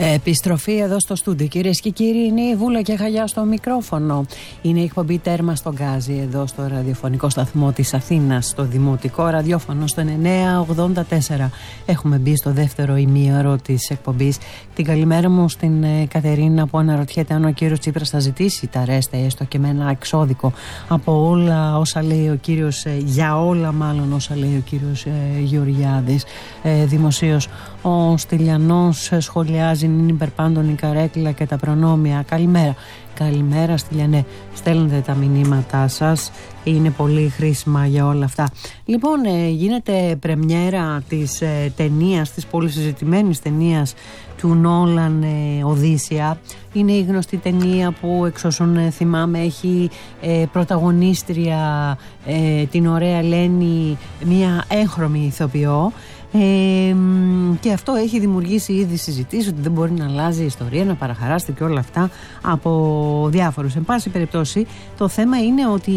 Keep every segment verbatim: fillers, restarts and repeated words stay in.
Επιστροφή εδώ στο στούντιο, κυρίες και κύριοι. Είναι η Βούλα και Χαγιά στο μικρόφωνο. Είναι η εκπομπή Τέρμα στον Γκάζι εδώ στο ραδιοφωνικό σταθμό της Αθήνας, στο δημοτικό ραδιόφωνο στο εννιά ογδόντα τέσσερα. Έχουμε μπει στο δεύτερο ημίωρο της εκπομπής. Την καλημέρα μου στην ε, Κατερίνα που αναρωτιέται αν ο κύριος Τσίπρας θα ζητήσει τα ρέστα, έστω και με ένα εξώδικο από όλα όσα λέει ο κύριος, ε, για όλα μάλλον όσα λέει ο κύριος ε, Γεωργιάδης. Ε, δημοσίως ο Στυλιανός σχολιάζει, είναι υπερπάντων η καρέκλα και τα προνόμια. Καλημέρα. Καλημέρα Στυλιανέ. Στέλνετε τα μηνύματά σας. Είναι πολύ χρήσιμα για όλα αυτά. Λοιπόν, ε, γίνεται πρεμιέρα της ε, ταινίας, της πολύ συζητημένης ταινίας του Νόλαν, ε, Οδύσσεια. Είναι η γνωστή ταινία που, εξ όσων ε, θυμάμαι, έχει ε, πρωταγωνίστρια ε, την ωραία Ελένη, μια έγχρωμη ηθοποιό. Ε, και αυτό έχει δημιουργήσει ήδη συζητήσει ότι δεν μπορεί να αλλάζει η ιστορία, να παραχαράσετε και όλα αυτά από διάφορους. Εν πάση περιπτώσει, το θέμα είναι ότι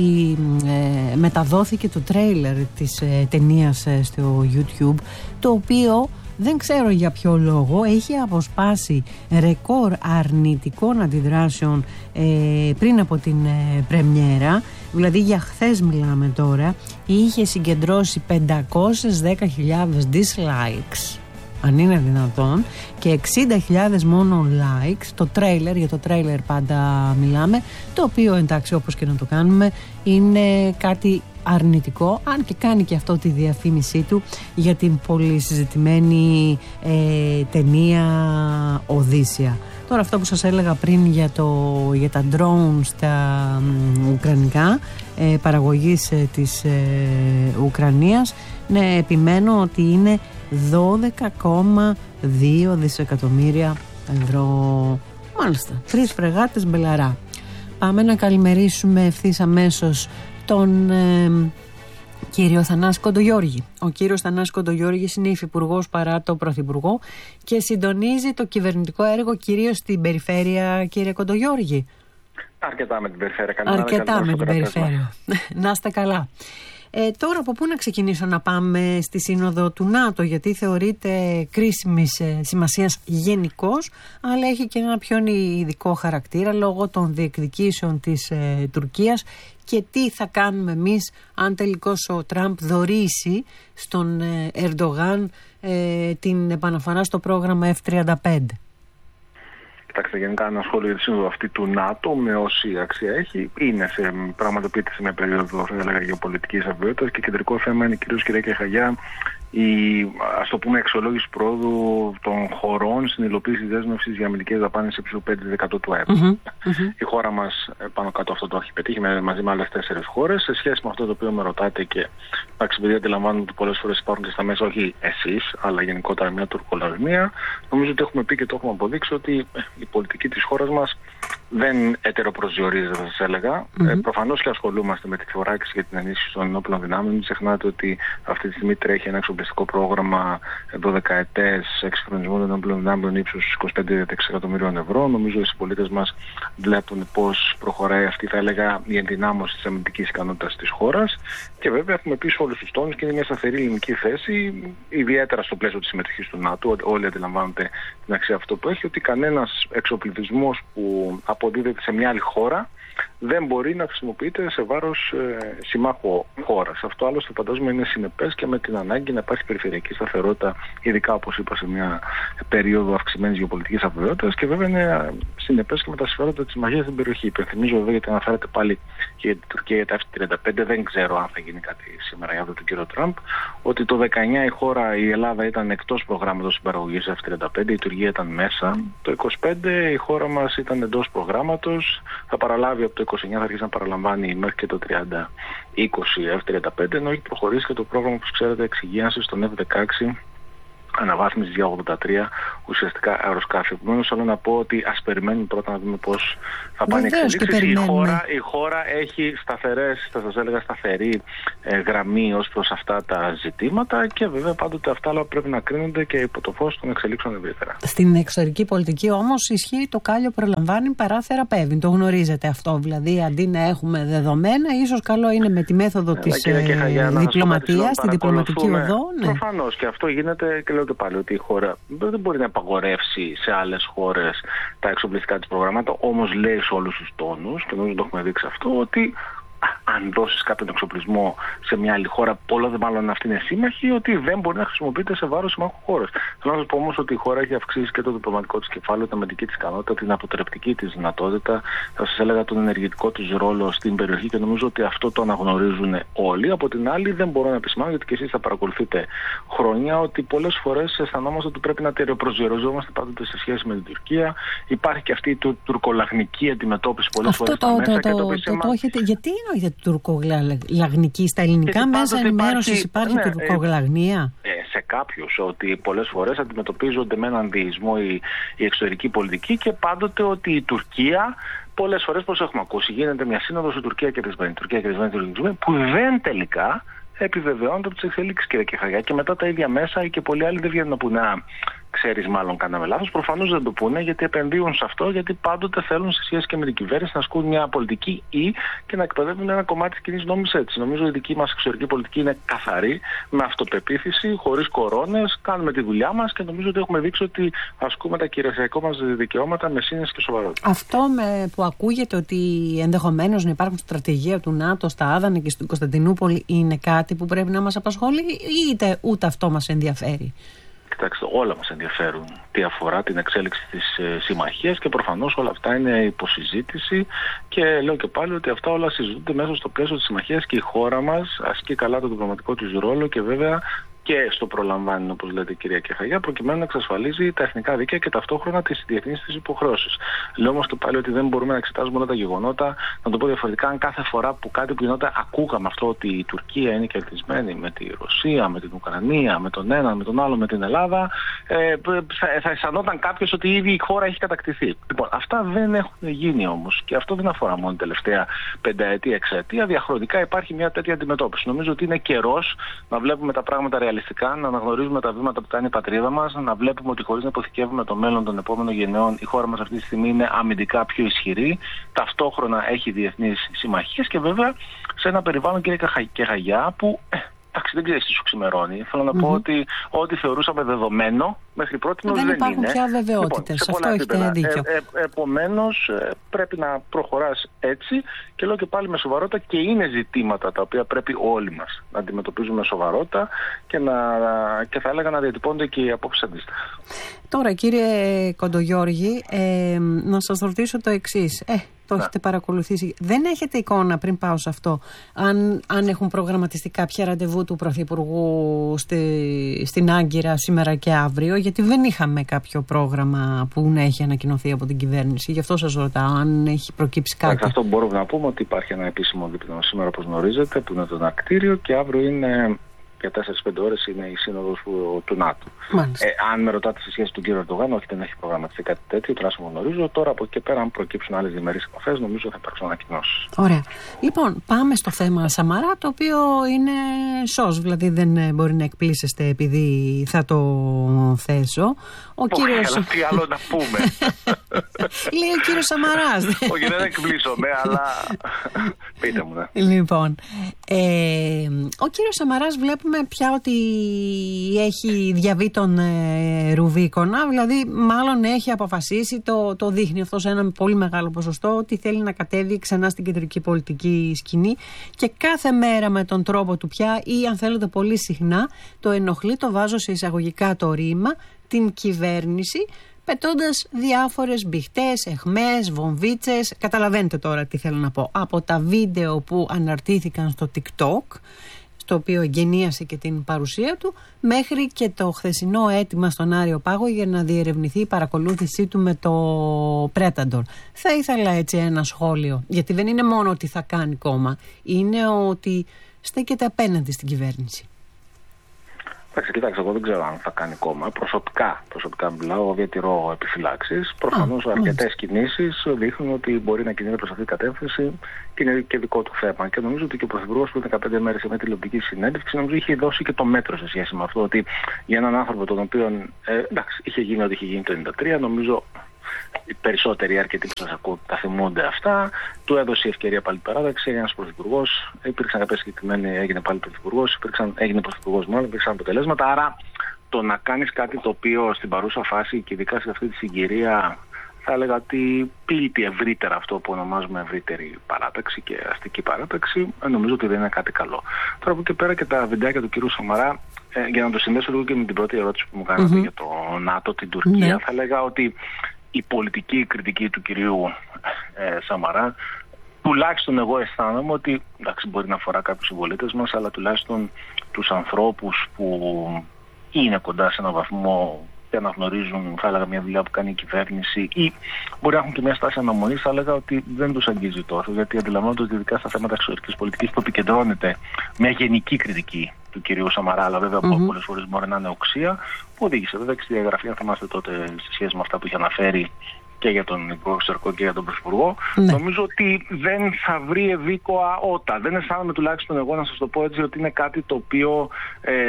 ε, μεταδόθηκε το τρέιλερ της ε, ταινίας ε, στο YouTube, το οποίο δεν ξέρω για ποιο λόγο έχει αποσπάσει ρεκόρ αρνητικών αντιδράσεων ε, πριν από την ε, πρεμιέρα. Δηλαδή για χθες μιλάμε τώρα. Είχε συγκεντρώσει πεντακόσιες δέκα χιλιάδες dislikes, αν είναι δυνατόν, και εξήντα χιλιάδες μόνο likes. Το τρέιλερ, για το τρέιλερ πάντα μιλάμε, το οποίο, εντάξει, όπως και να το κάνουμε, είναι κάτι αρνητικό, αν και κάνει και αυτό τη διαφήμισή του για την πολύ συζητημένη ε, ταινία Οδύσσεια. Τώρα αυτό που σας έλεγα πριν για, το, για τα drone στα ε, ουκρανικά, ε, παραγωγής ε, της ε, Ουκρανίας, ναι, επιμένω ότι είναι δώδεκα κόμμα δύο δισεκατομμύρια ευρώ. Μάλιστα, τρεις φρεγάτες μπελαρά. Πάμε να καλημερίσουμε ευθύς αμέσως τον ε, κύριο Θανάση Κοντογιώργη. Ο κύριος Θανάσης Κοντογιώργης είναι υφυπουργός παρά το πρωθυπουργό και συντονίζει το κυβερνητικό έργο κυρίως στην περιφέρεια, κύριε Κοντογιώργη. Αρκετά με την περιφέρεια. Αρκετά με την περιφέρεια. Να είστε καλά. Ε, τώρα από πού να ξεκινήσω να πάμε στη σύνοδο του ΝΑΤΟ, γιατί θεωρείται κρίσιμης ε, σημασίας γενικώς, αλλά έχει και ένα πιο ειδικό χαρακτήρα λόγω των διεκδικήσεων της ε, Τουρκίας και τι θα κάνουμε εμείς αν τελικώς ο Τραμπ δωρήσει στον ε, Ερντογάν ε, την επαναφορά στο πρόγραμμα εφ τριάντα πέντε. Κοιτάξτε, γενικά ένα σχόλιο για τη σύνοδο αυτή του ΝΑΤΟ, με όση αξία έχει, είναι σε, πραγματοποιείται σε μια περίοδο, θα έλεγα, γεωπολιτικής αβεβαιότητας και κεντρικό θέμα είναι κυρίως, κυρία Κεχαγιά, η, ας το πούμε, αξιολόγηση πρόοδου των χωρών στην υλοποίηση δέσμευσης για αμυντικές δαπάνες σε ύψος πέντε τοις εκατό του ΑΕΠ. Mm-hmm, mm-hmm. Η χώρα μας πάνω κάτω αυτό το έχει πετύχει με, μαζί με άλλες τέσσερις χώρες. Σε σχέση με αυτό το οποίο με ρωτάτε, και εντάξει, επειδή αντιλαμβάνομαι ότι πολλές φορές υπάρχουν και στα μέσα, όχι εσείς, αλλά γενικότερα μια τουρκολαρμία, νομίζω ότι έχουμε πει και το έχουμε αποδείξει ότι η πολιτική της χώρας μας δεν ετεροπροσδιορίζεται, θα σας έλεγα. Mm-hmm. Ε, προφανώς και ασχολούμαστε με τη φοράκιση για την ενίσχυση των ενόπλων δυνάμεων. Μην ξεχνάτε ότι αυτή τη στιγμή τρέχει ένα εξοπλιστικό πρόγραμμα δωδεκαετές εξυγχρονισμού των ενόπλων δυνάμεων ύψους είκοσι πέντε δισεκατομμυρίων ευρώ. Νομίζω οι συμπολίτες μας βλέπουν πώς προχωράει αυτή, θα έλεγα, η ενδυνάμωση της αμυντικής ικανότητας της χώρας. Και βέβαια έχουμε πει σε όλους τους τόνους και είναι μια σταθερή ελληνική θέση, ιδιαίτερα στο πλαίσιο της συμμετοχής του ΝΑΤΟ. Όλοι αντιλαμβάνονται την αξία αυτό που έχει, ότι κανένας εξοπλισμός που αποδίδεται σε μια άλλη χώρα δεν μπορεί να χρησιμοποιείται σε βάρος ε, συμμάχου χώρας. Αυτό άλλωστε φαντάζομαι είναι συνεπές και με την ανάγκη να υπάρχει περιφερειακή σταθερότητα, ειδικά όπως είπα σε μια περίοδο αυξημένης γεωπολιτικής αβεβαιότητας, και βέβαια είναι συνεπές και με τα συμφέροντα της συμμαχίας στην περιοχή. Υπενθυμίζω βέβαια, γιατί αναφέρατε πάλι και για την Τουρκία για τα εφ τριάντα πέντε, δεν ξέρω αν θα γίνει κάτι σήμερα για αυτό του κ. Τραμπ, ότι το δεκαεννιά η χώρα, η Ελλάδα, ήταν εκτός προγράμματος συμπαραγωγής εφ τριάντα πέντε, η Τουρκία ήταν μέσα. Το είκοσι πέντε η χώρα μας ήταν εντός προγράμματος, θα παραλάβει από το είκοσι εννιά, θα αρχίσει να παραλαμβάνει μέχρι και το τριάντα είκοσι εφ τριάντα πέντε, ενώ έχει προχωρήσει και το πρόγραμμα, όπως ξέρετε, εξυγίανσης των εφ δεκαέξι, αναβάθμιση για ογδόντα τρία ουσιαστικά αεροσκάφη. Επομένως, θέλω να πω ότι ας περιμένουμε πρώτα να δούμε πώς θα πάνε οι εξελίξεις. Η χώρα, η χώρα έχει σταθερές, θα σας έλεγα, σταθερή ε, γραμμή ως προς αυτά τα ζητήματα, και βέβαια πάντοτε αυτά αλλά πρέπει να κρίνονται και υπό το φως των εξελίξεων ευρύτερα. Στην εξωτερική πολιτική όμως ισχύει το κάλιο προλαμβάνει παρά θεραπεύει. Το γνωρίζετε αυτό. Δηλαδή, αντί να έχουμε δεδομένα, ίσως καλό είναι με τη μέθοδο ε, της ε, διπλωματίας, τη διπλωματική οδό. Ναι. Προφανώς, και αυτό γίνεται, και λέω και πάλι ότι η χώρα δεν μπορεί να απαγορεύσει σε άλλες χώρες τα εξοπλιστικά της προγράμματα, όμως λέει σε όλους τους τόνους, και νομίζω το έχουμε δείξει αυτό, ότι αν δώσεις κάποιον εξοπλισμό σε μια άλλη χώρα, πολλά δε μάλλον αυτή είναι σύμμαχοι, ότι δεν μπορεί να χρησιμοποιείται σε βάρος συμμάχου χώρες. Θέλω να σας πω όμως ότι η χώρα έχει αυξήσει και το διπλωματικό της κεφάλαιο, την αμυντική της ικανότητα, την αποτρεπτική της δυνατότητα, θα σας έλεγα τον ενεργητικό της ρόλο στην περιοχή, και νομίζω ότι αυτό το αναγνωρίζουν όλοι. Από την άλλη, δεν μπορώ να επισημάνω, γιατί και εσείς θα παρακολουθείτε χρόνια, ότι πολλές φορές αισθανόμαστε ότι πρέπει να τεραιοπροσδιοριζόμαστε πάντοτε σε σχέση με την Τουρκία. Υπάρχει και αυτή η του, τουρκολαγνική αντιμετώπιση πολλές φορές στα μέσα. Και το, το, το έχετε, γιατί εννοείται τουρκολαγνική στα ελληνικά μέσα ενημέρωσης υπάρχει, υπάρχει ναι, τουρκολαγνία? Ε, σε κάποιους, ότι πολλές φορές αντιμετωπίζονται με έναν διεισμό η, η εξωτερική πολιτική, και πάντοτε ότι η Τουρκία, πολλές φορές, πώς έχουμε ακούσει, γίνεται μια σύνοδος η Τουρκία κερδισμένη, η Τουρκία κερδισμένη, που δεν τελικά επιβεβαιώνεται από τις εξελίξεις, κύριε Κεχαγιά, και μετά τα ίδια μέσα και πολλοί άλλοι δεν βγαίνουν να πούνε, ξέρεις, μάλλον κάναμε λάθος. Προφανώς δεν το πούνε, γιατί επενδύουν σε αυτό, γιατί πάντοτε θέλουν σε σχέση και με την κυβέρνηση να ασκούν μια πολιτική ή και να εκπαιδεύουν ένα κομμάτι της κοινής νόμης έτσι. Νομίζω η δική μας εξωτερική πολιτική είναι καθαρή, με αυτοπεποίθηση, χωρίς κορώνες, κάνουμε τη δουλειά μας, και νομίζω ότι έχουμε δείξει ότι ασκούμε τα κυριαρχικά μας δικαιώματα με σύνεση και σοβαρότητα. Αυτό με, που ακούγεται ότι ενδεχομένως να υπάρχουν στρατηγία του ΝΑΤΟ στα Άδανα και στην Κωνσταντινούπολη, είναι κάτι που πρέπει να μας απασχολεί, ή είτε ούτε αυτό μας ενδιαφέρει? Κοιτάξτε, όλα μας ενδιαφέρουν τι αφορά την εξέλιξη της ε, συμμαχίας, και προφανώς όλα αυτά είναι υποσυζήτηση, και λέω και πάλι ότι αυτά όλα συζητούνται μέσα στο πλαίσιο της συμμαχίας, και η χώρα μας ασκεί καλά το διπλωματικό της ρόλο, και βέβαια και στο προλαμβάνει, όπως λέτε, η κυρία Κεχαγιά, προκειμένου να εξασφαλίζει τα εθνικά δίκαια και ταυτόχρονα τις διεθνείς της υποχρεώσεις. Λέω όμως και πάλι ότι δεν μπορούμε να εξετάζουμε όλα τα γεγονότα, να το πω διαφορετικά, αν κάθε φορά που κάτι που γινόταν ακούγαμε αυτό, ότι η Τουρκία είναι κερδισμένη με τη Ρωσία, με την Ουκρανία, με τον ένα, με τον άλλο, με την Ελλάδα, ε, θα αισθανόταν κάποιος ότι ήδη η χώρα έχει κατακτηθεί. Λοιπόν, αυτά δεν έχουν γίνει όμως, και αυτό δεν αφορά μόνο την τελευταία πενταετία, εξαετία. Διαχρονικά υπάρχει μια τέτοια αντιμετώπιση. Νομίζω ότι είναι καιρός να βλέπουμε τα πράγματα ρεαλιστικά, να αναγνωρίζουμε τα βήματα που κάνει η πατρίδα μας, να βλέπουμε ότι χωρίς να υποθηκεύουμε το μέλλον των επόμενων γενναιών, η χώρα μας αυτή τη στιγμή είναι αμυντικά πιο ισχυρή, ταυτόχρονα έχει διεθνείς συμμαχίες, και βέβαια σε ένα περιβάλλον, κύριε Κεχαγιά, που εντάξει, δεν ξέρεις τι σου ξημερώνει. Θέλω να mm-hmm. πω ότι ό,τι θεωρούσαμε δεδομένο μέχρι πρώτη δεν, δεν υπάρχουν είναι. Πια βεβαιότητες. Λοιπόν, αυτό έχετε δίκιο. Ε, ε, επομένως, ε, πρέπει να προχωράς έτσι, και λέω και πάλι με σοβαρότητα, και είναι ζητήματα τα οποία πρέπει όλοι μας να αντιμετωπίζουμε με σοβαρότητα, και, να, και θα έλεγα να διατυπώνται και οι απόψεις αντίστοιχα. Τώρα, κύριε Κοντογιώργη, ε, να σας ρωτήσω το εξής. Ε, το έχετε παρακολουθήσει. Δεν έχετε εικόνα, πριν πάω σε αυτό, αν, αν έχουν προγραμματιστεί κάποια ραντεβού του Πρωθυπουργού στη, στην Άγκυρα σήμερα και αύριο? Γιατί δεν είχαμε κάποιο πρόγραμμα που να έχει ανακοινωθεί από την κυβέρνηση. Γι' αυτό σας ρωτάω, αν έχει προκύψει κάτι. Αυτό μπορούμε να πούμε, ότι υπάρχει ένα επίσημο δείπνο σήμερα, όπως γνωρίζετε, που είναι το Νακτήριο, και αύριο είναι, για τέσσερις πέντε ώρες, είναι η σύνοδος του, του ΝΑΤΟ. Ε, αν με ρωτάτε σε σχέση του κ. Ερντογάν, όχι, δεν έχει προγραμματιστεί κάτι τέτοιο, τουλάχιστον γνωρίζω. Τώρα από εκεί και πέρα, αν προκύψουν άλλες διμερείς επαφές, νομίζω θα υπάρξουν ανακοινώσεις. Ωραία. Λοιπόν, πάμε στο θέμα Σαμαρά, το οποίο είναι σως, δηλαδή δεν μπορεί να εκπλήσεστε επειδή θα το θέσω. Ο κύριος... Αλλά τι άλλο να πούμε. Λέει ο κύριος Σαμαράς. Όχι, δεν εκπλήσωμαι, αλλά πείτε μου, ναι. Λοιπόν, ε, ο κύριος Σαμαράς βλέπουμε πια ότι έχει διαβεί τον ε, Ρουβίκονα, δηλαδή μάλλον έχει αποφασίσει, το, το δείχνει αυτό σε ένα πολύ μεγάλο ποσοστό, ότι θέλει να κατέβει ξανά στην κεντρική πολιτική σκηνή, και κάθε μέρα με τον τρόπο του πια, ή αν θέλετε πολύ συχνά, το ενοχλεί, το βάζω σε εισαγωγικά το ρήμα, την κυβέρνηση, πετώντας διάφορες μπιχτές, αιχμές, βομβίτσες. Καταλαβαίνετε τώρα τι θέλω να πω. Από τα βίντεο που αναρτήθηκαν στο TikTok, στο οποίο εγγενίασε και την παρουσία του, μέχρι και το χθεσινό αίτημα στον Άριο Πάγο για να διερευνηθεί η παρακολούθησή του με το Predator. Θα ήθελα έτσι ένα σχόλιο, γιατί δεν είναι μόνο ότι θα κάνει κόμμα, είναι ότι στέκεται απέναντι στην κυβέρνηση. Εντάξει, κοιτάξτε, εγώ δεν ξέρω αν θα κάνει κόμμα. Προσωπικά, προσωπικά μιλάω, διατηρώ επιφυλάξεις. Προφανώς αρκετές κινήσεις δείχνουν ότι μπορεί να κινείται προς αυτή την κατεύθυνση, και είναι και δικό του θέμα. Και νομίζω ότι και ο Πρωθυπουργός πριν δεκαπέντε μέρες σε μια τηλεοπτική συνέντευξη, νομίζω είχε δώσει και το μέτρο σε σχέση με αυτό. Ότι για έναν άνθρωπο τον οποίο ε, εντάξει, είχε γίνει ό,τι είχε γίνει το ενενήντα τρία, νομίζω οι περισσότεροι, αρκετοί που σας ακούω, τα θυμούνται αυτά. Του έδωσε η ευκαιρία πάλι παράταξη, έγινε ένας πρωθυπουργός, υπήρξαν κάποιες συγκεκριμένοι, έγινε πάλι πρωθυπουργός, έγινε πρωθυπουργός μάλλον, υπήρξαν αποτελέσματα. Άρα το να κάνεις κάτι το οποίο στην παρούσα φάση και ειδικά σε αυτή τη συγκυρία θα έλεγα ότι πλήττει ευρύτερα αυτό που ονομάζουμε ευρύτερη παράταξη και αστική παράταξη, νομίζω ότι δεν είναι κάτι καλό. Τώρα από εκεί πέρα και τα βιντεάκια του κυρίου Σαμαρά, ε, για να το συνδέσω λίγο και με την πρώτη ερώτηση που μου κάνατε mm-hmm. για το ΝΑΤΟ, την Τουρκία, mm-hmm. θα έλεγα ότι η πολιτική κριτική του κυρίου ε, Σαμαρά, τουλάχιστον εγώ αισθάνομαι ότι, εντάξει, μπορεί να αφορά κάποιους συμπολίτες μας, αλλά τουλάχιστον τους ανθρώπους που είναι κοντά σε έναν βαθμό και αναγνωρίζουν, θα έλεγα, μια δουλειά που κάνει η κυβέρνηση ή μπορεί να έχουν και μια στάση αναμονής, θα έλεγα ότι δεν τους αγγίζει τόσο, γιατί αντιλαμβάνονται ότι ειδικά στα θέματα εξωτερικής πολιτικής που επικεντρώνεται μια γενική κριτική του κυρίου Σαμαρά, αλλά βέβαια mm-hmm. πολλές φορές μπορεί να είναι οξία, που οδήγησε βέβαια και στη διαγραφή, αν θυμάστε τότε, σε σχέση με αυτά που είχε αναφέρει και για τον Υπουργό Εξωτερικών και για τον Πρωθυπουργό. Ναι. Νομίζω ότι δεν θα βρει ευήκοα ότα. Δεν αισθάνομαι, τουλάχιστον εγώ, να σας το πω έτσι, ότι είναι κάτι το οποίο ε, ε,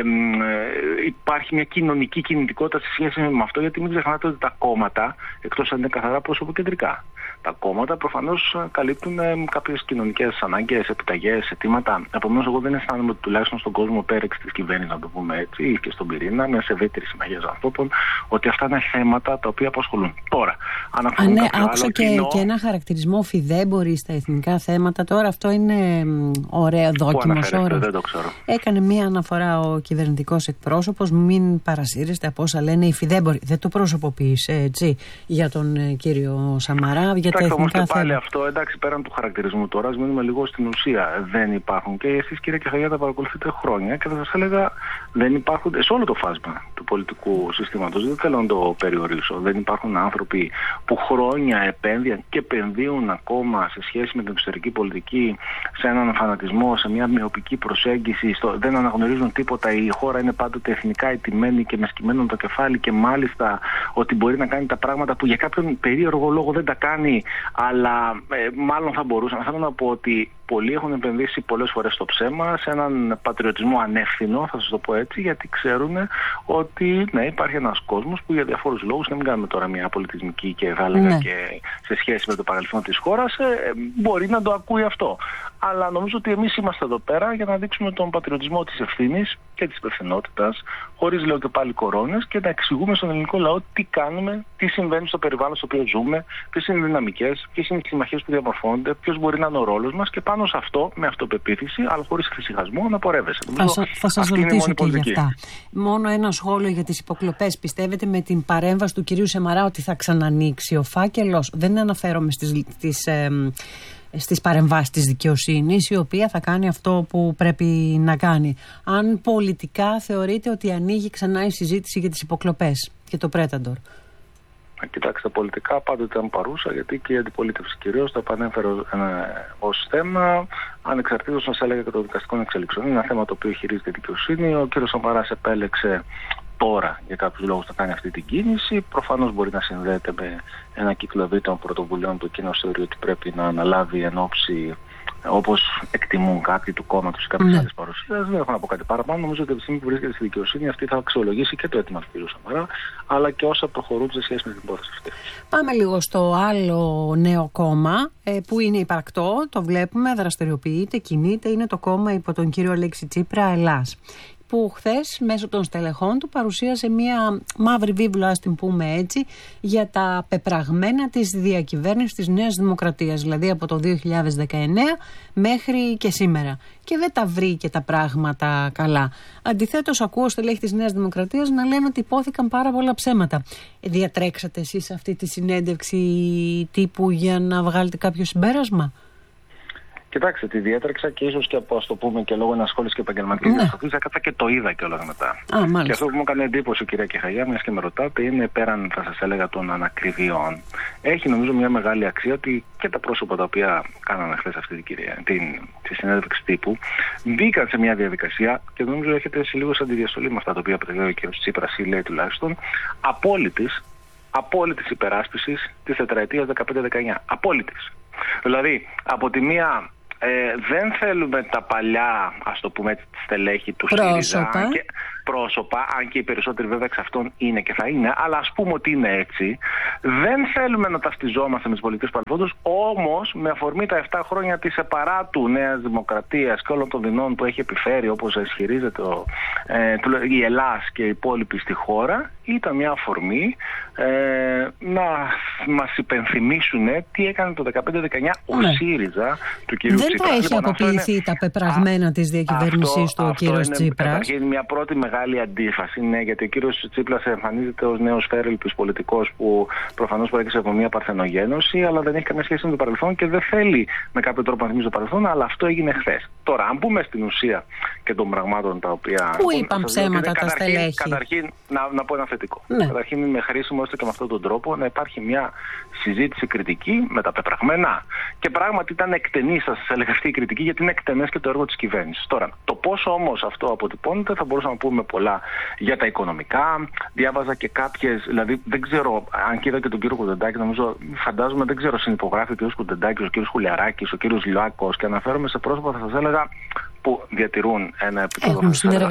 υπάρχει μια κοινωνική κινητικότητα σε σχέση με αυτό, γιατί μην ξεχνάτε ότι τα κόμματα, εκτός αν είναι καθαρά προσωποκεντρικά, τα κόμματα προφανώς καλύπτουν ε, κάποιες κοινωνικές ανάγκες, επιταγές, αιτήματα. Επομένως, εγώ δεν αισθάνομαι ότι τουλάχιστον στον κόσμο πέρεξ της κυβέρνησης, να το πούμε έτσι, ή και στον πυρήνα, μια ευρύτερη συμμαχία ανθρώπων, ότι αυτά είναι θέματα τα οποία απασχολούν. Τώρα, αν Α, ναι, άκουσα και, και ένα χαρακτηρισμό φιδέμπορη στα εθνικά θέματα. Τώρα αυτό είναι ωραίο δόκιμος όρος. Δεν το ξέρω. Έκανε μία αναφορά ο κυβερνητικός εκπρόσωπος, μην παρασύρεστε από όσα λένε οι φιδέμποροι. Δεν το προσωποποίησε έτσι για τον ε, κύριο Σαμαρά, για εντάξει, τα εθνικά όμως θέματα. Πάλι αυτό, εντάξει, πέραν του χαρακτηρισμού τώρα, ας μείνουμε λίγο στην ουσία. Δεν υπάρχουν, και εσείς κύριε Κεχαγιά τα παρακολουθείτε χρόνια, και θα σας έλεγα δεν υπάρχουν σε όλο το φάσμα του πολιτικού συστήματος. Δεν θέλω να το περιορίσω. Δεν υπάρχουν άνθρωποι που χρόνια επένδυαν και επενδύουν ακόμα σε σχέση με την εξωτερική πολιτική σε έναν φανατισμό, σε μια μειοπική προσέγγιση, στο, δεν αναγνωρίζουν τίποτα, η χώρα είναι πάντοτε εθνικά ετοιμένη και με σκυμμένο το κεφάλι, και μάλιστα ότι μπορεί να κάνει τα πράγματα που για κάποιον περίεργο λόγο δεν τα κάνει, αλλά ε, μάλλον θα μπορούσαν. Θέλω να πω ότι πολλοί έχουν επενδύσει πολλές φορές στο ψέμα, σε έναν πατριωτισμό ανεύθυνο, θα σας το πω έτσι, γιατί ξέρουν ότι ναι, υπάρχει ένας κόσμος που για διαφόρους λόγους, να μην κάνουμε τώρα μια πολιτισμική και θα έλεγα ναι. και σε σχέση με το παρελθόν της χώρας, ε, μπορεί να το ακούει αυτό. Αλλά νομίζω ότι εμείς είμαστε εδώ πέρα για να δείξουμε τον πατριωτισμό της ευθύνης και της υπευθυνότητας, χωρίς λέω και πάλι κορώνες, και να εξηγούμε στον ελληνικό λαό τι κάνουμε, τι συμβαίνει στο περιβάλλον στο οποίο ζούμε, ποιες είναι οι δυναμικές, ποιες είναι οι συμμαχίες που διαμορφώνονται, ποιος μπορεί να είναι ο ρόλος μας, και πάνω σε αυτό, με αυτοπεποίθηση, αλλά χωρίς θυσιασμό, να πορεύεσαι. Θα, θα σας ρωτήσω και για αυτά. Μόνο ένα σχόλιο για τις υποκλοπές. Πιστεύετε με την παρέμβαση του κυρίου Σαμαρά ότι θα ξανανοίξει ο φάκελος? Δεν αναφέρομαι στις, τις, ε, στις παρεμβάσεις της δικαιοσύνης, η οποία θα κάνει αυτό που πρέπει να κάνει. Αν πολιτικά θεωρείτε ότι ανοίγει ξανά η συζήτηση για τις υποκλοπές και το Πρέταντορ? Κοιτάξτε, πολιτικά πάντοτε ήταν παρούσα, γιατί και η αντιπολίτευση κυρίως το επανέφερε ως θέμα, ανεξαρτήτως, σας έλεγα, και των δικαστικών εξελίξεων. Είναι ένα θέμα το οποίο χειρίζεται η δικαιοσύνη. Ο κ. Σαμαράς επέλεξε τώρα για κάποιους λόγους να κάνει αυτή την κίνηση. Προφανώς μπορεί να συνδέεται με ένα κύκλο ευρύτερων πρωτοβουλειών που εκείνος θεωρεί ότι πρέπει να αναλάβει εν ώψη, όπως εκτιμούν κάποιοι του κόμματος ή κάποιες ναι. άλλες παρουσίες. Δεν έχω να πω κάτι παραπάνω. Νομίζω ότι από τη στιγμή που βρίσκεται στη δικαιοσύνη, αυτή θα αξιολογήσει και το αίτημα του κ. Σαμαρά, αλλά και όσα προχωρούν σε σχέση με την υπόθεση αυτή. Πάμε λίγο στο άλλο νέο κόμμα, που είναι υπαρκτό, το βλέπουμε, δραστηριοποιείται, κινείται. Είναι το κόμμα υπό τον κύριο Αλέξη Τσίπρα, Ελλάς, που χθες μέσω των στελεχών του παρουσίασε μια μαύρη βίβλο, ας την πούμε έτσι, για τα πεπραγμένα της διακυβέρνησης της Νέας Δημοκρατίας, δηλαδή από το δύο χιλιάδες δεκαεννέα μέχρι και σήμερα. Και δεν τα βρήκε τα πράγματα καλά. Αντιθέτως, ακούω στελέχη της Νέας Δημοκρατίας να λένε ότι υπόθηκαν πάρα πολλά ψέματα. Διατρέξατε εσείς αυτή τη συνέντευξη τύπου για να βγάλετε κάποιο συμπέρασμα? Κοιτάξτε, τη διέτρεξα και ίσως και από, ας το πούμε, και λόγω ενασχόλησης και επαγγελματικής ναι. διαστροφής, έκατσα και το είδα κιόλας μετά. Α, και αυτό που μου έκανε εντύπωση, κυρία Κεχαγιά, μιας και με ρωτάτε, είναι πέραν, θα σας έλεγα, των ανακριβιών. Έχει νομίζω μια μεγάλη αξία ότι και τα πρόσωπα τα οποία κάνανε χθες αυτή την, κυρία, την, τη συνέντευξη τύπου μπήκαν σε μια διαδικασία, και νομίζω έχετε σε λίγο σαν τη διαστολή με αυτά τα οποία λέει ο κ. Τσίπρας, ή λέει τουλάχιστον, απόλυτης, απόλυτης υπεράσπισης της τετραετίας δεκαπέντε δεκαεννέα. Απόλυτης. Δηλαδή, από τη μία. Ε, δεν θέλουμε τα παλιά, ας το πούμε έτσι, στελέχη του ΣΥΡΙΖΑ, και πρόσωπα, αν και οι περισσότεροι βέβαια εξ αυτών είναι και θα είναι, αλλά ας πούμε ότι είναι έτσι. Δεν θέλουμε να ταυτιζόμαστε με τις πολιτικές του παρελθόντος, όμως με αφορμή τα επτά χρόνια της επαράτου Νέας Δημοκρατίας και όλων των δεινών που έχει επιφέρει, όπως ισχυρίζεται ο, ε, η Ελλάς και οι υπόλοιποι στη χώρα, ήταν μια αφορμή ε, να μας υπενθυμίσουν τι έκανε το δεκαπέντε δεκαεννιά ο ναι. ΣΥΡΙΖΑ του κ. Τσίπρα. Δεν τα έχει λοιπόν, αποποιηθεί είναι... τα πεπραγμένα της διακυβέρνησής του ο κ. Τσίπρας. Καταρχήν μια πρώτη μεγάλη αντίφαση, ναι, γιατί ο κ. Τσίπρας εμφανίζεται ως νέος φέρελπης πολιτικός που προφανώς προέρχεται από μια παρθενογένωση, αλλά δεν έχει καμία σχέση με το παρελθόν και δεν θέλει με κάποιο τρόπο να θυμίζει το παρελθόν, αλλά αυτό έγινε χθες. Τώρα, αν μπούμε στην ουσία και των πραγμάτων τα οποία. Πού είπαν ψέματα τα στελέχη. Καταρχήν, να, να πω ένα θετικό. Ναι. Καταρχήν, είναι χρήσιμο έστω και με αυτόν τον τρόπο να υπάρχει μια συζήτηση κριτική με τα πεπραγμένα. Και πράγματι ήταν εκτενή, θα σας έλεγα, αυτή η κριτική, γιατί είναι εκτενές και το έργο της κυβέρνησης. Τώρα, το πόσο όμως αυτό αποτυπώνεται, θα μπορούσαμε να πούμε πολλά για τα οικονομικά. Διάβαζα και κάποιες, δηλαδή δεν ξέρω, αν και είδα και τον κύριο Κουντεντάκη, νομίζω, φαντάζομαι, δεν ξέρω, συνυπογράφει ο κύριος Κουντεντάκη, ο κύριος Χουλιαράκης, ο κύριος Λιάκος, και αναφέρομαι σε πρόσωπα, θα σας έλεγα, που διατηρούν ένα επίπεδο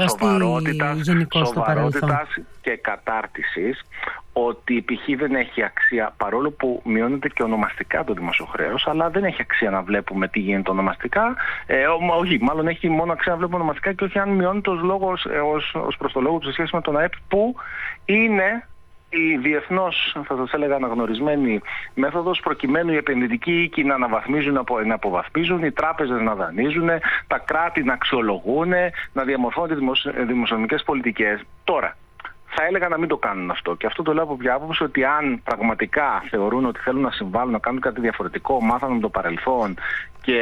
σοβαρότητας και κατάρτισης, ότι π.χ. δεν έχει αξία, παρόλο που μειώνεται και ονομαστικά το δημοσιοχρέος, αλλά δεν έχει αξία να βλέπουμε τι γίνεται ονομαστικά. Ε, όχι, μάλλον έχει μόνο αξία να βλέπουμε ονομαστικά και όχι αν μειώνεται ως, λόγος, ως, ως προς το λόγο του σε σχέση με τον ΑΕΠ, που είναι η διεθνώς, θα σας έλεγα, αναγνωρισμένη μέθοδος προκειμένου οι επενδυτικοί οίκοι να αναβαθμίζουν, να αποβαθμίζουν, οι τράπεζες να δανείζουν, τα κράτη να αξιολογούν, να διαμορφώνουν τις δημοσιονομικές πολιτικές. Τώρα, θα έλεγα να μην το κάνουν αυτό. Και αυτό το λέω από ποια άποψη, ότι αν πραγματικά θεωρούν ότι θέλουν να συμβάλλουν, να κάνουν κάτι διαφορετικό, μάθανε με το παρελθόν και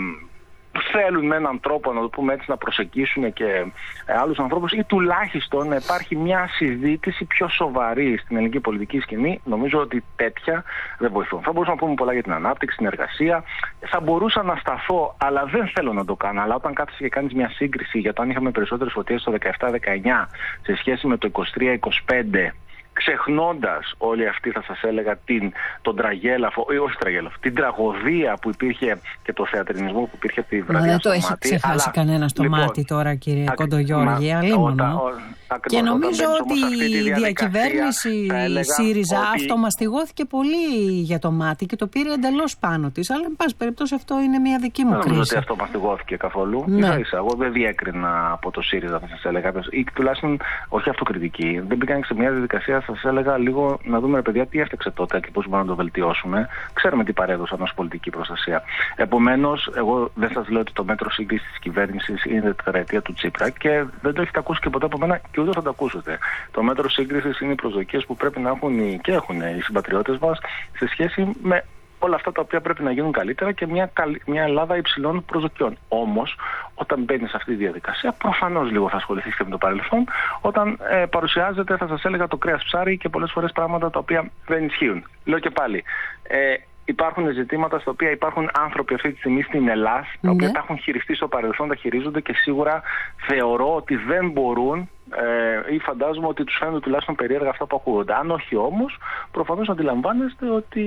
θέλουν με έναν τρόπο, να το πούμε έτσι, να προσεγγίσουν και ε, άλλους ανθρώπους, ή τουλάχιστον να υπάρχει μια συζήτηση πιο σοβαρή στην ελληνική πολιτική σκηνή, νομίζω ότι τέτοια δεν βοηθούν. Θα μπορούσαμε να πούμε πολλά για την ανάπτυξη, την εργασία. Θα μπορούσα να σταθώ, αλλά δεν θέλω να το κάνω. Αλλά όταν κάθεσαι και κάνεις μια σύγκριση για το αν είχαμε περισσότερες φωτιές το δεκαεπτά δεκαεννιά σε σχέση με το είκοσι τρία είκοσι πέντε, ξεχνώντας όλοι αυτοί, θα σας έλεγα, την, τον τραγέλαφο, ή όχι τραγέλαφο, την τραγωδία που υπήρχε και το θεατρινισμό που υπήρχε από τη βραδιά. Δεν το έχει ξεχάσει αλλά, κανένα στο λοιπόν, μάτι τώρα, κύριε ακ, Κοντογιώργη, αλίμονο. Και νομίζω ότι η διακυβέρνηση ΣΥΡΙΖΑ ότι... αυτομαστιγώθηκε πολύ για το μάτι και το πήρε εντελώς πάνω της. Αλλά, εν πάση περιπτώσει, αυτό είναι μια δική μου δεν κρίση. Δεν νομίζω ότι αυτομαστιγώθηκε καθόλου. Ναι. Ίσα ίσα. Εγώ δεν διέκρινα από το ΣΥΡΙΖΑ, θα σας έλεγα. Ή τουλάχιστον όχι αυτοκριτική. Δεν μπήκαν σε μια διαδικασία, θα σας έλεγα, λίγο να δούμε, ρε παιδιά, τι έφτιαξε τότε και πώς μπορούμε να το βελτιώσουμε. Ξέρουμε τι παρέδωσαν ως πολιτική προστασία. Επομένως, εγώ δεν σας λέω ότι το μέτρο σύγκρισης της κυβέρνησης είναι η τετραετία του Τσίπρα και δεν το έχετε ακούσει και ποτέ από μένα και ούτε θα το ακούσετε. Το μέτρο σύγκρισης είναι οι προσδοκίες που πρέπει να έχουν οι, και έχουν οι συμπατριώτες μας σε σχέση με όλα αυτά τα οποία πρέπει να γίνουν καλύτερα και μια, μια Ελλάδα υψηλών προσδοκιών. Όμως, όταν μπαίνει σε αυτή τη διαδικασία, προφανώς λίγο θα ασχοληθείς και με το παρελθόν, όταν ε, παρουσιάζεται, θα σας έλεγα, το κρέας ψάρι και πολλές φορές πράγματα τα οποία δεν ισχύουν. Λέω και πάλι. Ε, Υπάρχουν ζητήματα στα οποία υπάρχουν άνθρωποι αυτή τη στιγμή στην Ελλάδα, τα ναι. οποία τα έχουν χειριστεί στο παρελθόν, τα χειρίζονται και σίγουρα θεωρώ ότι δεν μπορούν ε, ή φαντάζομαι ότι τους φαίνονται τουλάχιστον περίεργα αυτά που ακούγονται. Αν όχι όμως, προφανώς αντιλαμβάνεστε ότι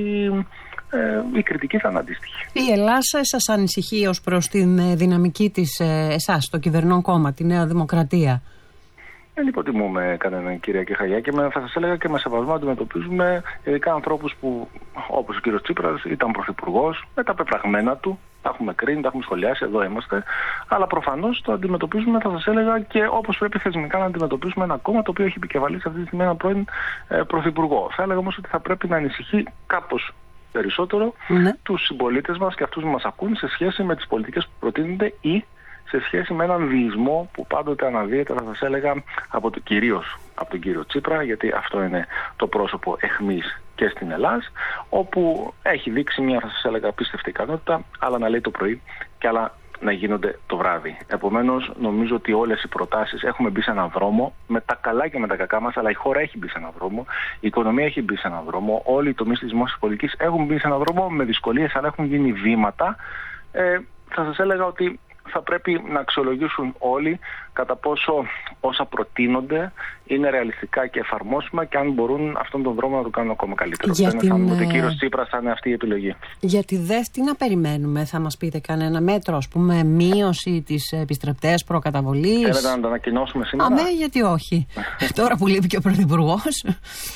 ε, η κριτική θα είναι αντίστοιχη. Η Ελλάδα σας ανησυχεί ως προς την δυναμική της ε, εσάς, το κυβερνών κόμμα, τη Νέα Δημοκρατία? Δεν υποτιμούμε κανέναν, κυρία Κεχαγιά, και με, θα σας έλεγα και με σεβασμό αντιμετωπίζουμε ειδικά ανθρώπους που, όπως ο κύριος Τσίπρας, ήταν πρωθυπουργός, με τα πεπραγμένα του, τα έχουμε κρίνει, τα έχουμε σχολιάσει, εδώ είμαστε, αλλά προφανώς το αντιμετωπίζουμε, θα σας έλεγα, και όπως πρέπει θεσμικά να αντιμετωπίσουμε ένα κόμμα το οποίο έχει επικεφαλής αυτή τη στιγμή έναν πρώην ε, πρωθυπουργό. Θα έλεγα όμως ότι θα πρέπει να ανησυχεί κάπως περισσότερο ναι. τους συμπολίτες μας και αυτούς που μας ακούν σε σχέση με τις πολιτικές που προτείνονται ή σε σχέση με έναν διεισμό που πάντοτε αναδύεται, θα σας έλεγα, από το, κυρίως από τον κύριο Τσίπρα, γιατί αυτό είναι το πρόσωπο εχμής και στην Ελλάδα, όπου έχει δείξει μια, θα σας έλεγα, απίστευτη ικανότητα, άλλα να λέει το πρωί και άλλα να γίνονται το βράδυ. Επομένως, νομίζω ότι όλες οι προτάσεις έχουμε μπει σε έναν δρόμο, με τα καλά και με τα κακά μας, αλλά η χώρα έχει μπει σε έναν δρόμο, η οικονομία έχει μπει σε έναν δρόμο, όλοι οι τομείς της δημόσιας πολιτικής έχουν μπει σε έναν δρόμο με δυσκολίες, αλλά έχουν γίνει βήματα. Ε, θα σας έλεγα ότι θα πρέπει να αξιολογήσουν όλοι κατά πόσο όσα προτείνονται είναι ρεαλιστικά και εφαρμόσιμα και αν μπορούν αυτόν τον δρόμο να το κάνουν ακόμα καλύτερο. Για δεν την... αισθάνομαι ότι ο κύριος Τσίπρας θα είναι αυτή η επιλογή. Για τη ΔΕΘ τι να περιμένουμε, θα μας πείτε κανένα μέτρο, ας πούμε, μείωση της επιστρεπτέας προκαταβολής? Θέλετε να το ανακοινώσουμε σήμερα? Αμέ, γιατί όχι. Τώρα που λείπει και ο Πρωθυπουργός.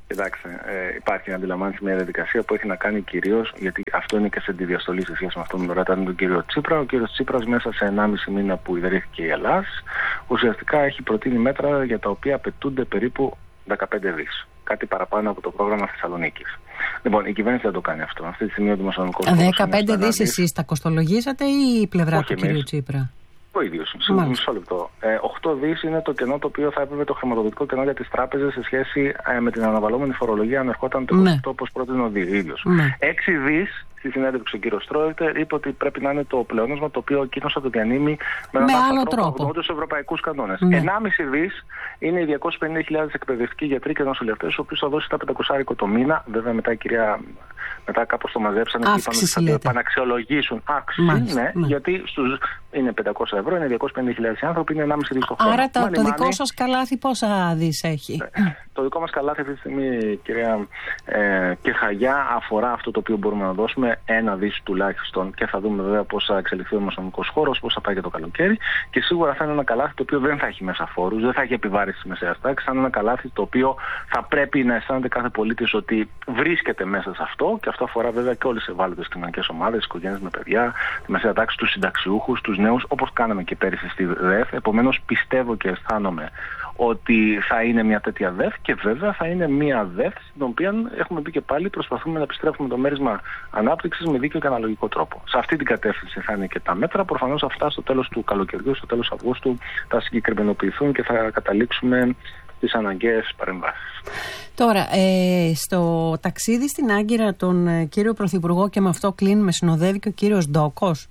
Κοιτάξτε, ε, υπάρχει, αντιλαμβάνεστε, μια διαδικασία που έχει να κάνει κυρίως, γιατί αυτό είναι και σε αντιδιαστολή σε σχέση με αυτό που με ρωτάτε, τον κύριο Τσίπρα. Ο κύριος Τσίπρας, μέσα σε ενάμιση μήνα που ιδρύθηκε η Ελλάδα, ουσιαστικά έχει προτείνει μέτρα για τα οποία απαιτούνται περίπου δεκαπέντε δις. Κάτι παραπάνω από το πρόγραμμα Θεσσαλονίκης. Λοιπόν, η κυβέρνηση δεν το κάνει αυτό. Αυτή τη στιγμή ο δημοσιονομικός φόρος. δεκαπέντε δις εσείς τα κοστολογήσατε ή η πλευρά του κύριου Τσίπρα? Ο ίδιος. Μισό λεπτό. Ε, οκτώ δις είναι το κενό το οποίο θα έπρεπε, το χρηματοδοτικό κενό για τις τράπεζες σε σχέση ε, με την αναβαλλόμενη φορολογία, αν ερχόταν το ναι. ποσοστό όπως πρότεινε ο ίδιος. Ναι. έξι δις στη συνέντευξη ο κύριος Στρόιτερ είπε ότι πρέπει να είναι το πλεόνασμα το οποίο εκείνος θα το διανύμει με έναν άλλο τρόπο, τρόπο, τους ευρωπαϊκούς κανόνες. Ναι. ενάμιση δις είναι οι διακόσιες πενήντα χιλιάδες εκπαιδευτικοί γιατροί και νοσηλευτές, ο οποίος θα δώσει τα πεντακόσια το μήνα. Βέβαια, μετά η κυρία. Μετά κάπως το μαζέψανε και είπαν ότι θα το επαναξιολογήσουν. Άξιση, ναι, ναι, γιατί στους είναι πεντακόσια ευρώ, είναι διακόσιες πενήντα χιλιάδες άνθρωποι, είναι ενάμιση δις το χρόνο. Άρα το, το δικό σας καλάθι πόσα δις έχει? Το δικό μας καλάθι αυτή τη στιγμή, κυρία ε, Κεχαγιά, αφορά αυτό το οποίο μπορούμε να δώσουμε, ένα δις τουλάχιστον, και θα δούμε βέβαια πώς θα εξελιχθεί ο δημοσιονομικός χώρος, πώς θα πάει και το καλοκαίρι, και σίγουρα θα είναι ένα καλάθι το οποίο δεν θα έχει μέσα φόρους, δεν θα έχει επιβάρηση της μεσαίας τάξης, θα είναι ένα καλάθι το οποίο θα πρέπει να αισθάνεται κάθε πολίτης ότι βρίσκεται μέσα σε αυτό, και αυτό αφορά βέβαια και όλες τις ευάλωτες κοινωνικές ομάδες, οικογένειες με παιδιά, τη μεσαία τάξη, τους συνταξιούχους, τους νέους, όπως κάναμε και πέρυσι στη ΔΕΦ. Επομένως, πιστεύω και αισθάνομαι ότι θα είναι μια τέτοια ΔΕΦ, και βέβαια θα είναι μια ΔΕΦ στην οποία έχουμε πει και πάλι προσπαθούμε να επιστρέφουμε το μέρισμα ανάπτυξης με δίκαιο και αναλογικό τρόπο. Σε αυτή την κατεύθυνση θα είναι και τα μέτρα. Προφανώς αυτά στο τέλος του καλοκαιριού, στο τέλος Αυγούστου, θα συγκεκριμενοποιηθούν και θα καταλήξουμε τις αναγκαίες παρεμβάσεις. Τώρα, ε, στο ταξίδι στην Άγκυρα τον ε, κύριο Πρωθυπουργό, και με αυτό κλείνουμε, συνοδεύει και ο κύριος Ντόκος.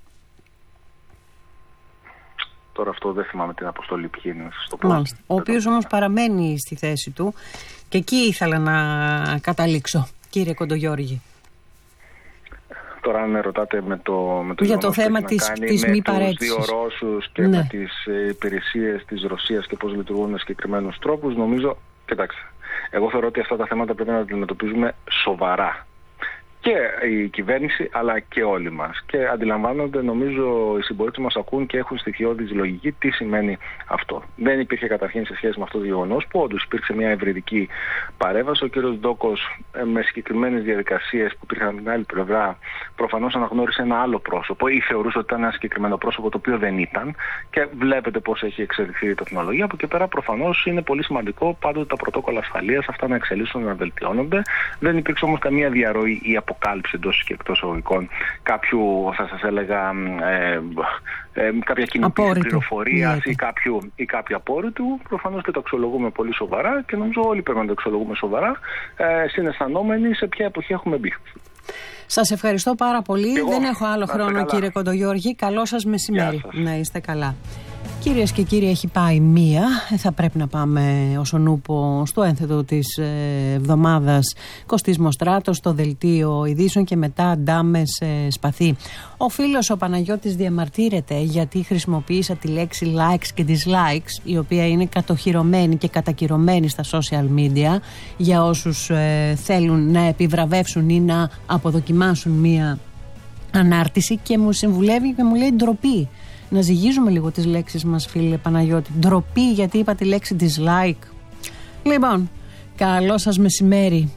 Τώρα αυτό δεν θυμάμαι την αποστολή ποιοι είναι στο πλάνο. Μάλιστα. Ο οποίος όμως παραμένει στη θέση του, και εκεί ήθελα να καταλήξω, κύριε Κοντογιώργη. Τώρα αν με ρωτάτε με το, με το για το θέμα της, της μη παρέτησης, με τους δύο Ρώσους και ναι. με τις υπηρεσίες της Ρωσίας και πώς λειτουργούν με συγκεκριμένους τρόπους, νομίζω, κοιτάξτε, εγώ θεωρώ ότι αυτά τα θέματα πρέπει να τα αντιμετωπίζουμε σοβαρά. Και η κυβέρνηση αλλά και όλοι μας. Και αντιλαμβάνονται, νομίζω, οι συμπολίτες μας ακούν και έχουν στοιχειώδης λογική τι σημαίνει αυτό. Δεν υπήρχε καταρχήν σε σχέση με αυτό το γεγονός που όντως υπήρξε μια ευρυδική παρέμβαση. Ο κύριος Ντόκος με συγκεκριμένες διαδικασίες που υπήρχαν από την άλλη πλευρά προφανώς αναγνώρισε ένα άλλο πρόσωπο ή θεωρούσε ότι ήταν ένα συγκεκριμένο πρόσωπο το οποίο δεν ήταν. Και βλέπετε πώς έχει εξελιχθεί η τεχνολογία. Από εκεί πέρα προφανώς είναι πολύ σημαντικό πάντοτε τα πρωτόκολλα ασφαλείας αυτά να εξελίσσονται, να βελτιώνονται. Δεν υπήρξε όμως καμία διαρροή ή αποκάλυψη εντός και εκτός εισαγωγικών κάποιου, θα σας έλεγα, ε, ε, κάποια κοινοποίηση πληροφορίας ή κάποιου, ή κάποιου απόρριτου. Προφανώς και το αξιολογούμε πολύ σοβαρά και νομίζω όλοι πρέπει να το αξιολογούμε σοβαρά, ε, συναισθανόμενοι σε ποια εποχή έχουμε μπει. Σας ευχαριστώ πάρα πολύ. Εγώ, Δεν έχω άλλο χρόνο, κύριε Κοντογιώργη. Καλό σας μεσημέρι. Σας. Να είστε καλά. Κυρίες και κύριοι, έχει πάει μία. Θα πρέπει να πάμε όσον ούπο στο ένθετο της εβδομάδας. Κωστής Μοστράτος, στο δελτίο ειδήσεων, και μετά Ντάμες Σπαθή. Ο φίλος ο Παναγιώτης διαμαρτύρεται γιατί χρησιμοποίησα τη λέξη likes και dislikes, η οποία είναι κατοχυρωμένη και κατακυρωμένη στα social media για όσους ε, θέλουν να επιβραβεύσουν ή να αποδοκιμάσουν μία ανάρτηση, και μου συμβουλεύει και μου λέει ντροπή. Να ζυγίζουμε λίγο τις λέξεις μας, φίλε Παναγιώτη. Ντροπή γιατί είπα τη λέξη dislike. Λοιπόν, καλό σας μεσημέρι.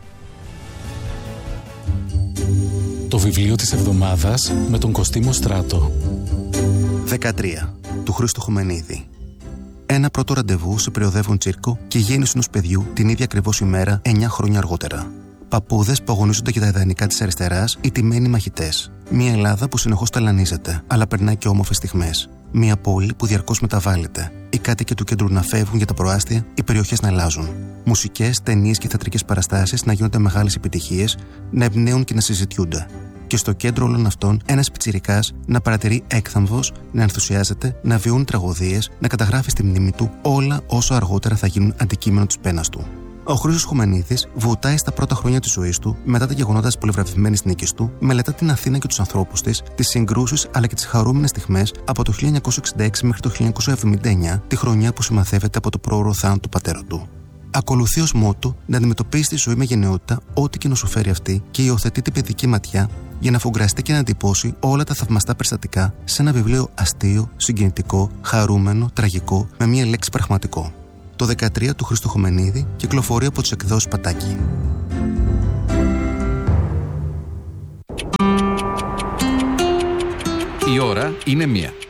Το βιβλίο της εβδομάδας με τον Κωστή Μοστράτο. δεκατρία. Του Χρήστου Χουμενίδη. Ένα πρώτο ραντεβού σε περιοδεύον τσίρκο και γέννηση ενός παιδιού την ίδια ακριβώς ημέρα εννιά χρόνια αργότερα. Παππούδες που αγωνίζονται για τα ιδανικά της αριστεράς, οι τιμένοι μαχητές. Μια Ελλάδα που συνεχώς ταλανίζεται, αλλά περνάει και όμορφες στιγμές. Μια πόλη που διαρκώς μεταβάλλεται. Οι κάτοικοι του κέντρου να φεύγουν για τα προάστια, οι περιοχές να αλλάζουν. Μουσικές, ταινίες και θεατρικές παραστάσεις να γίνονται μεγάλες επιτυχίες, να εμπνέουν και να συζητιούνται. Και στο κέντρο όλων αυτών, ένας πιτσιρικάς να παρατηρεί έκθαμβος, να ενθουσιάζεται, να βιώνει τραγωδίες, να καταγράφει στη μνήμη του όλα όσα αργότερα θα γίνουν αντικείμενο της πένας του. Ο Χρήστος Χουμενίδης βουτάει στα πρώτα χρόνια της ζωής του, μετά τα γεγονότα της πολυβραβευμένης νίκης του, μελετά την Αθήνα και τους ανθρώπους της, τις συγκρούσεις αλλά και τις χαρούμενες στιγμές από το χίλια εννιακόσια εξήντα έξι μέχρι το χίλια εννιακόσια εβδομήντα εννιά, τη χρονιά που συμμαθεύεται από το πρόωρο θάνατο του πατέρα του. Ακολουθεί ως μότο να αντιμετωπίσει τη ζωή με γενναιότητα, ό,τι και να σου φέρει αυτή, και υιοθετεί την παιδική ματιά για να φουγκραστεί και να εντυπώσει όλα τα θαυμαστά περιστατικά σε ένα βιβλίο αστείο, συγκινητικό, χαρούμενο, τραγικό, με μία λέξη πραγματικό. Το δεκατρία του Χρήστου Χουμενίδη κυκλοφορεί από τις εκδόσεις Πατάκη. Η ώρα είναι μία.